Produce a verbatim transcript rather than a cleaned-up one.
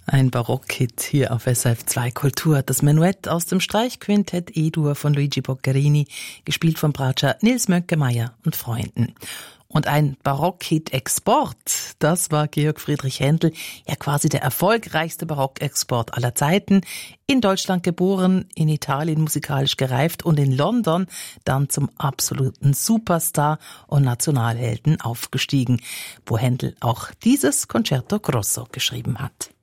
Ein Barockhit hier auf S R F zwei Kultur. Das Menuett aus dem Streichquintett E-Dur von Luigi Boccherini, gespielt von Bratscher Nils Mönckemeyer und Freunden. Und ein Barockhit-Export, das war Georg Friedrich Händel, ja quasi der erfolgreichste Barockexport aller Zeiten. In Deutschland geboren, in Italien musikalisch gereift und in London dann zum absoluten Superstar und Nationalhelden aufgestiegen, wo Händel auch dieses Concerto Grosso geschrieben hat.